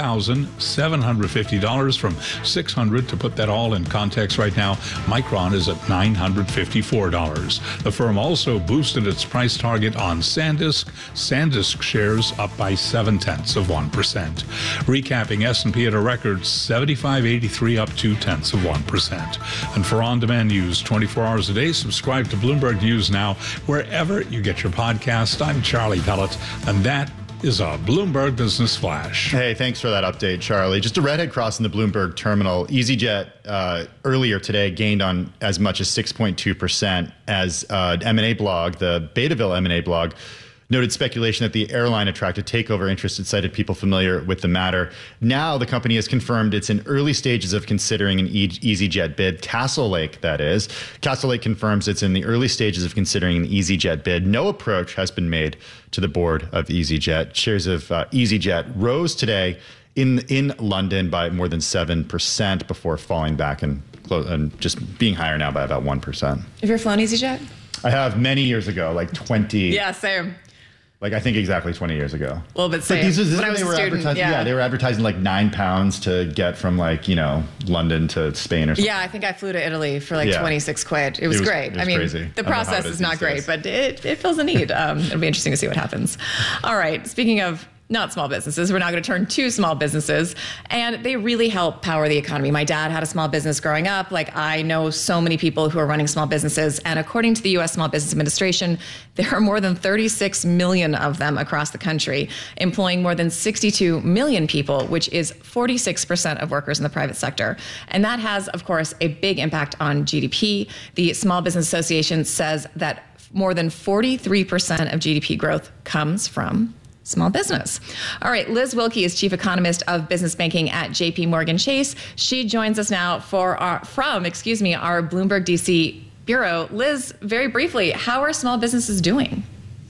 $1,750 from $600. To put that all in context right now, Micron is at $954. The firm also boosted its price target on SanDisk. SanDisk shares up by 0.7%. Recapping, S&P at a record 75.83, up 0.2%. And for on-demand news 24 hours a day, subscribe to Bloomberg News Now wherever you get your podcast. I'm Charlie Pellet, and that is a Bloomberg Business Flash. Hey, thanks for that update, Charlie. Just a redhead crossing the Bloomberg terminal. EasyJet earlier today gained on as much as 6.2% as M&A blog, the Betaville M&A blog, noted speculation that the airline attracted takeover interest. It cited people familiar with the matter. Now the company has confirmed it's in early stages of considering an EasyJet bid. Castlelake, that is. Castlelake confirms it's in the early stages of considering an EasyJet bid. No approach has been made to the board of EasyJet. Shares of EasyJet rose today in London by more than 7% before falling back and just being higher now by about 1%. Have you ever flown EasyJet? I have many years ago, like 20. Yeah, same. Like, I think exactly 20 years ago. A little bit same. But these when I was a student, yeah, they were advertising like £9 to get from London to Spain or something. Yeah, I think I flew to Italy for 26 quid. It was great. It was crazy. The process is not great, but it fills a need. It'll be interesting to see what happens. All right, speaking of not small businesses, we're now going to turn to small businesses, and they really help power the economy. My dad had a small business growing up. I know so many people who are running small businesses, and according to the U.S. Small Business Administration, there are more than 36 million of them across the country, employing more than 62 million people, which is 46% of workers in the private sector. And that has, of course, a big impact on GDP. The Small Business Association says that more than 43% of GDP growth comes from small business. All right, Liz Wilkie is Chief Economist of Business Banking at JP Morgan Chase. She joins us now from our Bloomberg DC bureau. Liz, very briefly, how are small businesses doing?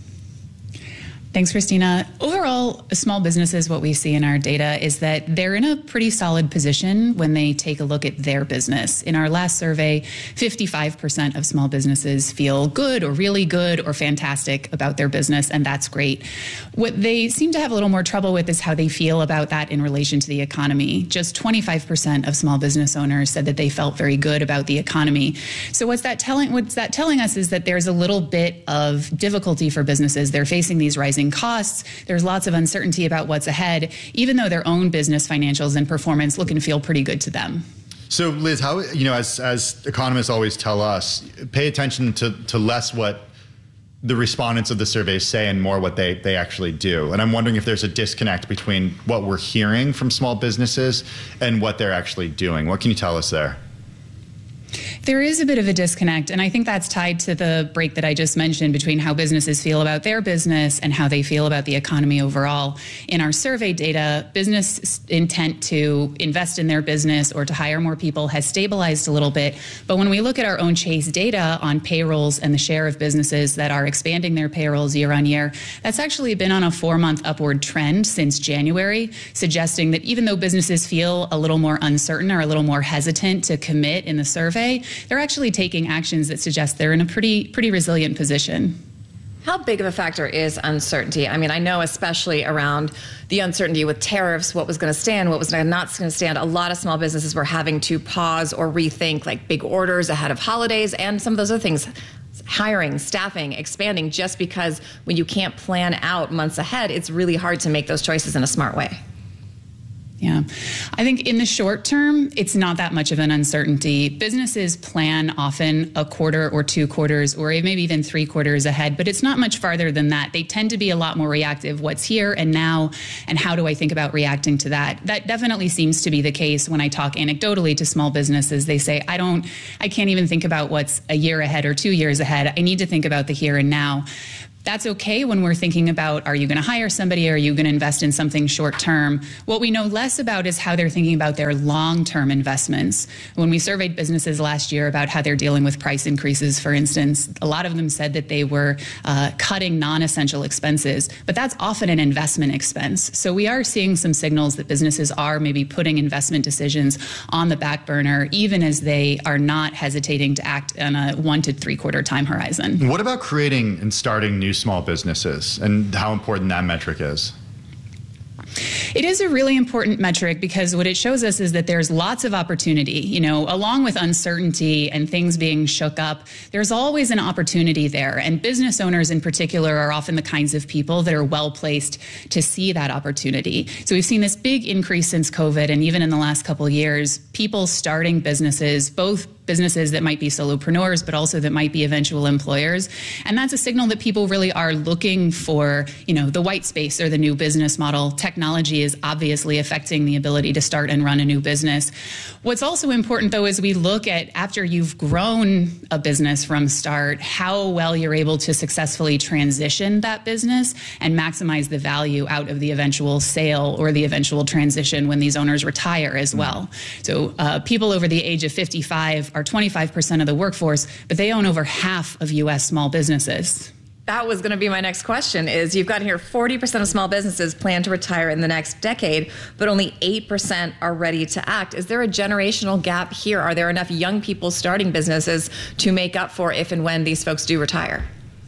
Thanks, Christina. Overall, small businesses, what we see in our data is that they're in a pretty solid position when they take a look at their business. In our last survey, 55% of small businesses feel good or really good or fantastic about their business, and that's great. What they seem to have a little more trouble with is how they feel about that in relation to the economy. Just 25% of small business owners said that they felt very good about the economy. So what's that telling us is that there's a little bit of difficulty for businesses. They're facing these rising costs. There's lots of uncertainty about what's ahead, even though their own business financials and performance look and feel pretty good to them. So, Liz, how, as economists always tell us, pay attention to less what the respondents of the surveys say and more what they actually do. And I'm wondering if there's a disconnect between what we're hearing from small businesses and what they're actually doing. What can you tell us there? There is a bit of a disconnect, and I think that's tied to the break that I just mentioned between how businesses feel about their business and how they feel about the economy overall. In our survey data, business intent to invest in their business or to hire more people has stabilized a little bit. But when we look at our own Chase data on payrolls and the share of businesses that are expanding their payrolls year on year, that's actually been on a 4-month upward trend since January, suggesting that even though businesses feel a little more uncertain or a little more hesitant to commit in the survey, they're actually taking actions that suggest they're in a pretty resilient position. How big of a factor is uncertainty? I mean, I know especially around the uncertainty with tariffs, what was going to stand, what was not going to stand. A lot of small businesses were having to pause or rethink like big orders ahead of holidays and some of those other things. Hiring, staffing, expanding, just because when you can't plan out months ahead, it's really hard to make those choices in a smart way. Yeah, I think in the short term, it's not that much of an uncertainty. Businesses plan often a quarter or 2 quarters or maybe even 3 quarters ahead, but it's not much farther than that. They tend to be a lot more reactive. What's here and now, and how do I think about reacting to that? That definitely seems to be the case when I talk anecdotally to small businesses. They say, I can't even think about what's a year ahead or 2 years ahead. I need to think about the here and now. That's okay when we're thinking about, are you going to hire somebody or are you going to invest in something short term? What we know less about is how they're thinking about their long-term investments. When we surveyed businesses last year about how they're dealing with price increases, for instance, a lot of them said that they were cutting non-essential expenses, but that's often an investment expense. So we are seeing some signals that businesses are maybe putting investment decisions on the back burner, even as they are not hesitating to act on a 1 to 3 quarter time horizon. What about creating and starting new small businesses and how important that metric is? It is a really important metric because what it shows us is that there's lots of opportunity. You know, along with uncertainty and things being shook up, there's always an opportunity there. And business owners in particular are often the kinds of people that are well placed to see that opportunity. So we've seen this big increase since COVID, and even in the last couple of years, people starting businesses, both businesses that might be solopreneurs, but also that might be eventual employers. And that's a signal that people really are looking for, you know, the white space or the new business model. Technology is obviously affecting the ability to start and run a new business. What's also important, though, is we look at after you've grown a business from start, how well you're able to successfully transition that business and maximize the value out of the eventual sale or the eventual transition when these owners retire as well. So people over the age of 55 are 25% of the workforce, but they own over half of U.S. small businesses. That was going to be my next question is you've got here 40% of small businesses plan to retire in the next decade, but only 8% are ready to act. Is there a generational gap here? Are there enough young people starting businesses to make up for if and when these folks do retire?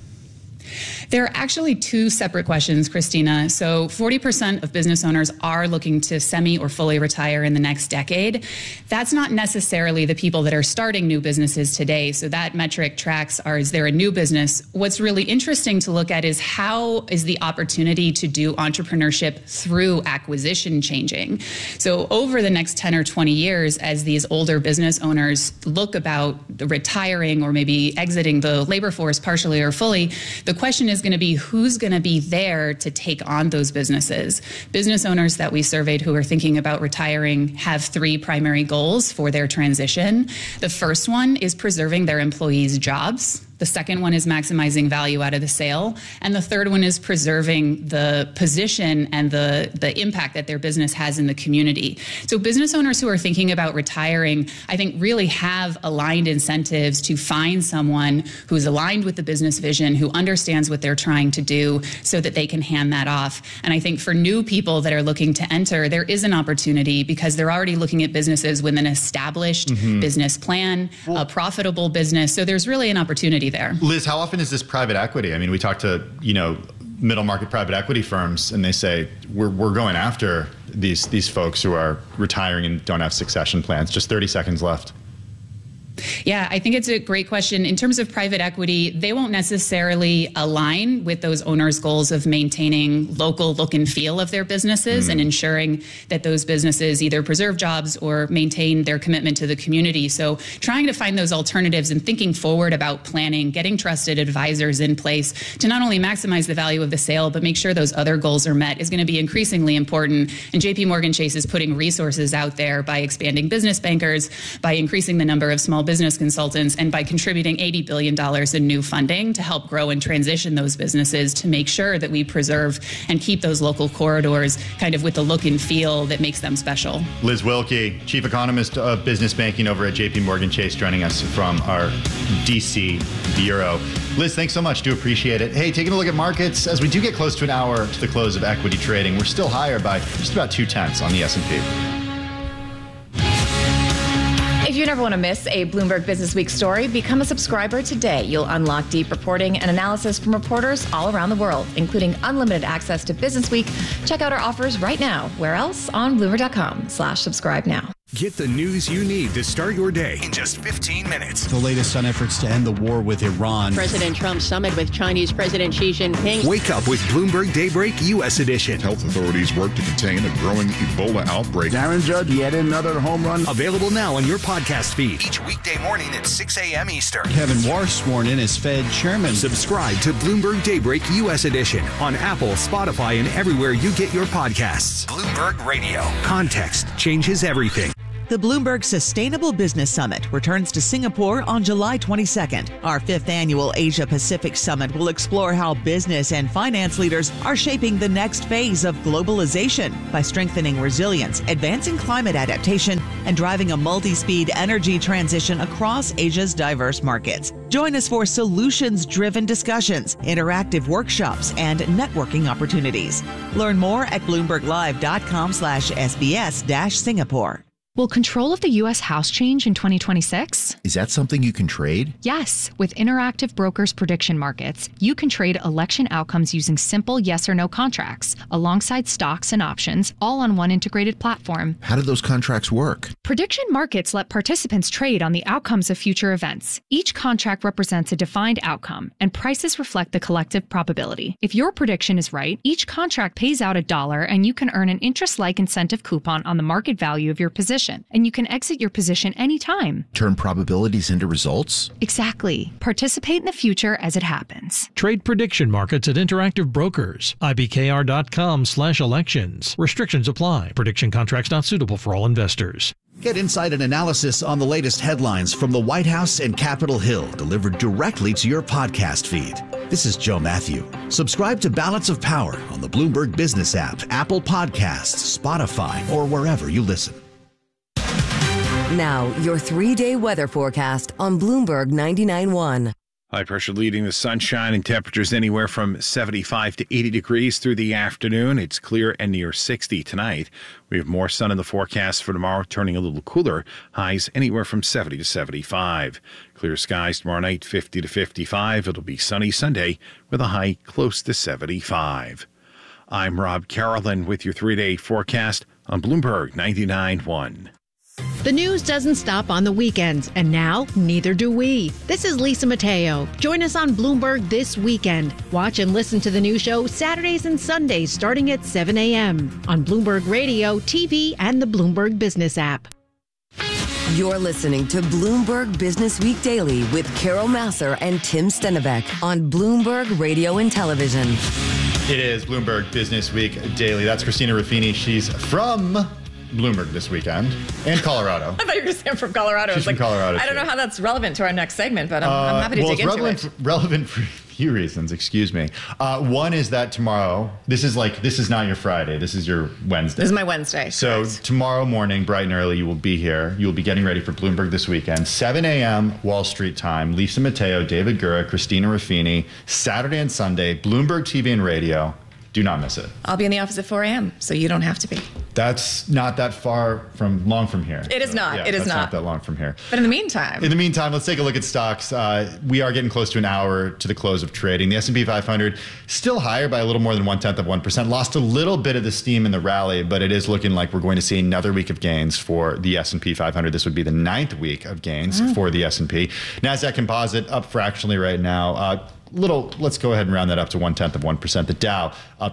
There are actually 2 separate questions, Christina. So 40% of business owners are looking to semi or fully retire in the next decade. That's not necessarily the people that are starting new businesses today. So that metric tracks is there a new business? What's really interesting to look at is how is the opportunity to do entrepreneurship through acquisition changing? So over the next 10 or 20 years, as these older business owners look about retiring or maybe exiting the labor force partially or fully, the question is going to be who's going to be there to take on those businesses. Business owners that we surveyed who are thinking about retiring have 3 primary goals for their transition. The first one is preserving their employees' jobs. The second one is maximizing value out of the sale. And the third one is preserving the position and the impact that their business has in the community. So business owners who are thinking about retiring, I think really have aligned incentives to find someone who's aligned with the business vision, who understands what they're trying to do so that they can hand that off. And I think for new people that are looking to enter, there is an opportunity because they're already looking at businesses with an established business plan, a profitable business. So there's really an opportunity there. Liz, how often is this private equity? I mean, we talk to, middle market private equity firms and they say, we're going after these folks who are retiring and don't have succession plans. Just 30 seconds left. Yeah, I think it's a great question. In terms of private equity, they won't necessarily align with those owners' goals of maintaining local look and feel of their businesses and ensuring that those businesses either preserve jobs or maintain their commitment to the community. So trying to find those alternatives and thinking forward about planning, getting trusted advisors in place to not only maximize the value of the sale, but make sure those other goals are met is going to be increasingly important. And JP Morgan Chase is putting resources out there by expanding business bankers, by increasing the number of small business consultants, and by contributing $80 billion in new funding to help grow and transition those businesses to make sure that we preserve and keep those local corridors kind of with the look and feel that makes them special. Liz Wilkie, Chief Economist of Business Banking over at JP Morgan Chase, joining us from our DC Bureau. Liz, thanks so much. Do appreciate it. Hey, taking a look at markets, as we do get close to an hour to the close of equity trading, we're still higher by just about 0.2 on the S&P. If you never want to miss a Bloomberg Business Week story, become a subscriber today. You'll unlock deep reporting and analysis from reporters all around the world, including unlimited access to Business Week. Check out our offers right now. Where else? On Bloomberg.com/subscribe now. Get the news you need to start your day in just 15 minutes. The latest on efforts to end the war with Iran. President Trump's summit with Chinese President Xi Jinping. Wake up with Bloomberg Daybreak U.S. edition. Health authorities work to contain a growing Ebola outbreak. Darren Judge, yet another home run. Available now on your podcast feed. Each weekday morning at 6 a.m. Eastern. Kevin Warsh sworn in as Fed chairman. Subscribe to Bloomberg Daybreak U.S. edition on Apple, Spotify, and everywhere you get your podcasts. Bloomberg Radio. Context changes everything. The Bloomberg Sustainable Business Summit returns to Singapore on July 22nd. Our 5th annual Asia Pacific Summit will explore how business and finance leaders are shaping the next phase of globalization by strengthening resilience, advancing climate adaptation, and driving a multi-speed energy transition across Asia's diverse markets. Join us for solutions-driven discussions, interactive workshops, and networking opportunities. Learn more at bloomberglive.com/SBS-Singapore. Will control of the U.S. House change in 2026? Is that something you can trade? Yes. With Interactive Brokers Prediction Markets, you can trade election outcomes using simple yes or no contracts, alongside stocks and options, all on one integrated platform. How do those contracts work? Prediction markets let participants trade on the outcomes of future events. Each contract represents a defined outcome, and prices reflect the collective probability. If your prediction is right, each contract pays out $1, and you can earn an interest-like incentive coupon on the market value of your position. And you can exit your position anytime. Turn probabilities into results? Exactly. Participate in the future as it happens. Trade prediction markets at Interactive Brokers. IBKR.com/elections. Restrictions apply. Prediction contracts not suitable for all investors. Get insight and analysis on the latest headlines from the White House and Capitol Hill, delivered directly to your podcast feed. This is Joe Matthew. Subscribe to Balance of Power on the Bloomberg Business app, Apple Podcasts, Spotify, or wherever you listen. Now, your 3-day weather forecast on Bloomberg 99.1. High pressure leading the sunshine and temperatures anywhere from 75 to 80 degrees through the afternoon. It's clear and near 60 tonight. We have more sun in the forecast for tomorrow, turning a little cooler. Highs anywhere from 70 to 75. Clear skies tomorrow night, 50 to 55. It'll be sunny Sunday with a high close to 75. I'm Rob Carolyn with your 3-day forecast on Bloomberg 99.1. The news doesn't stop on the weekends, and now neither do we. This is Lisa Mateo. Join us on Bloomberg this weekend. Watch and listen to the new show Saturdays and Sundays starting at 7 a.m. on Bloomberg Radio, TV, and the Bloomberg Business app. You're listening to Bloomberg Business Week Daily with Carol Massar and Tim Stennebeck on Bloomberg Radio and Television. It is Bloomberg Business Week Daily. That's Christina Ruffini. She's from Bloomberg this weekend and Colorado. I thought you were going to say I'm from Colorado. She's from Colorado. I don't know how that's relevant to our next segment, but I'm happy to dig into it. Relevant for a few reasons, excuse me. One is that tomorrow, this is not your Friday, this is your Wednesday. This is my Wednesday. So tomorrow morning, bright and early, you will be here. You will be getting ready for Bloomberg this weekend. 7 a.m. Wall Street time. Lisa Mateo, David Gura, Christina Ruffini. Saturday and Sunday, Bloomberg TV and radio. Do not miss it. I'll be in the office at 4 a.m., so you don't have to be. That's not that long from here. It is not. Yeah, it is not that long from here. But in the meantime, let's take a look at stocks. We are getting close to an hour to the close of trading. The S&P 500 still higher by a little more than 0.1%. Lost a little bit of the steam in the rally, but it is looking like we're going to see another week of gains for the S&P 500. This would be the 9th week of gains for the S&P. Nasdaq Composite up fractionally right now. Let's go ahead and round that up to 0.1%. The Dow up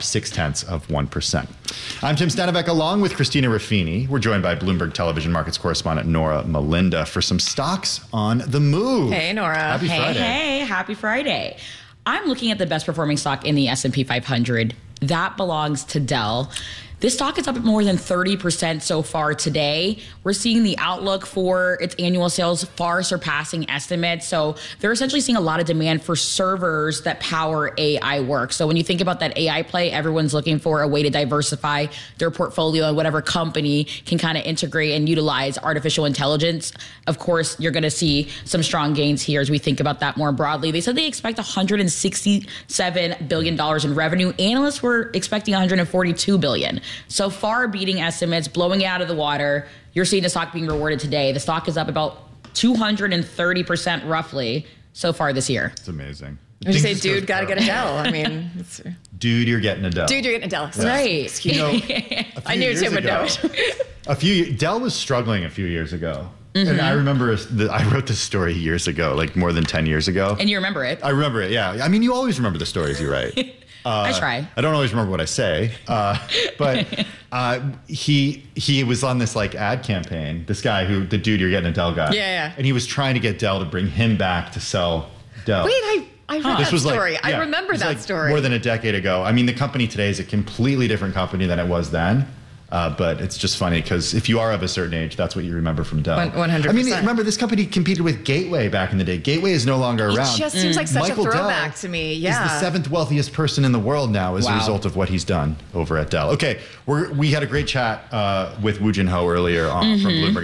0.6%. I'm Tim Stennebeck along with Christina Ruffini. We're joined by Bloomberg Television Markets correspondent Nora Melinda for some stocks on the move. Hey, Nora. Happy Friday. Hey, happy Friday. I'm looking at the best performing stock in the S&P 500. That belongs to Dell. This stock is up at more than 30% so far today. We're seeing the outlook for its annual sales far surpassing estimates. So they're essentially seeing a lot of demand for servers that power AI work. So when you think about that AI play, everyone's looking for a way to diversify their portfolio, and whatever company can kind of integrate and utilize artificial intelligence. Of course, you're going to see some strong gains here as we think about that more broadly. They said they expect $167 billion in revenue. Analysts were expecting $142 billion. So far beating estimates, blowing it out of the water. You're seeing the stock being rewarded today. The stock is up about 230% roughly so far this year. It's amazing. Would you say, dude, got to get Adele? I mean, dude, you're getting Adele. Dude, you're getting Adele. Yeah. Right. You know, I knew Tim would know it. Dell was struggling a few years ago. And I remember I wrote this story years ago, like more than 10 years ago. And you remember it? I remember it, yeah. I mean, you always remember the stories you write. I try. I don't always remember what I say, but he was on this like ad campaign. This guy the dude you're getting Adele guy. Yeah. And he was trying to get Dell to bring him back to sell Dell. Wait, I read that story. I remember that story. More than a decade ago. I mean, the company today is a completely different company than it was then. But it's just funny because if you are of a certain age, that's what you remember from Dell. 100%. I mean, remember this company competed with Gateway back in the day. Gateway is no longer around. It just seems like such Michael a throwback Dell to me. Yeah, he's the seventh wealthiest person in the world now as a result of what he's done over at Dell. Okay, we had a great chat with Woo Jin Ho earlier from Bloomberg.